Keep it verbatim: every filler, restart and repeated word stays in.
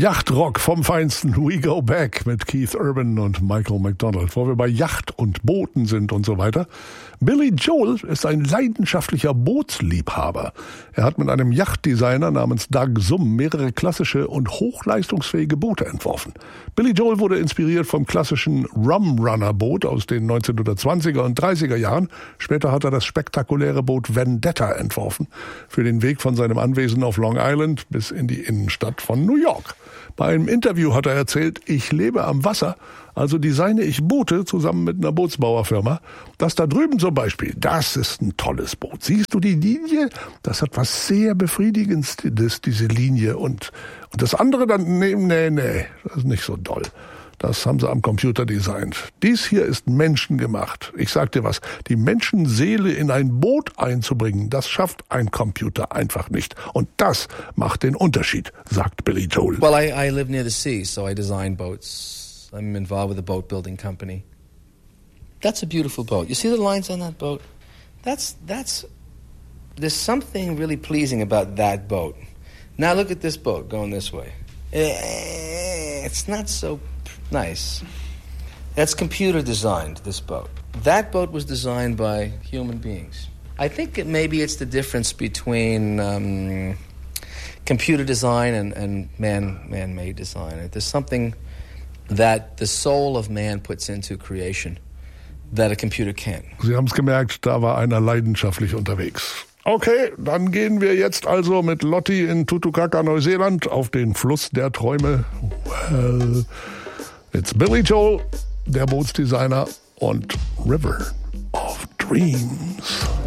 Yachtrock vom Feinsten, We Go Back mit Keith Urban und Michael McDonald. Wo wir bei Yacht und Booten sind und so weiter. Billy Joel ist ein leidenschaftlicher Bootsliebhaber. Er hat mit einem Yachtdesigner namens Doug Summ mehrere klassische und hochleistungsfähige Boote entworfen. Billy Joel wurde inspiriert vom klassischen Rum Runner Boot aus den neunzehnhundertzwanziger und dreißiger Jahren. Später hat er das spektakuläre Boot Vendetta entworfen für den Weg von seinem Anwesen auf Long Island bis in die Innenstadt von New York. Bei einem Interview hat er erzählt, ich lebe am Wasser, also designe ich Boote zusammen mit einer Bootsbauerfirma. Das da drüben zum Beispiel, das ist ein tolles Boot. Siehst du die Linie? Das hat was sehr Befriedigendes, diese Linie. Und, und das andere dann, nee, nee, nee, das ist nicht so doll. Das haben sie am Computer designt. Dies hier ist menschengemacht. Ich sag dir was, die Menschenseele in ein Boot einzubringen, das schafft ein Computer einfach nicht. Und das macht den Unterschied, sagt Billy Joel. Well, I, I live near the sea, so I design boats. I'm involved with a boat building company. That's a beautiful boat. You see the lines on that boat? That's, that's, there's something really pleasing about that boat. Now look at this boat going this way. It's not so nice. That's computer designed, this boat. That boat was designed by human beings. I think it, maybe it's the difference between um, computer design and, and man, man-made design. There's something that the soul of man puts into creation that a computer can't. Sie haben es gemerkt, da war einer leidenschaftlich unterwegs. Okay, dann gehen wir jetzt also mit Lotti in Tutukaka, Neuseeland, auf den Fluss der Träume. Well, it's Billy Joel, der Bootsdesigner, und River of Dreams.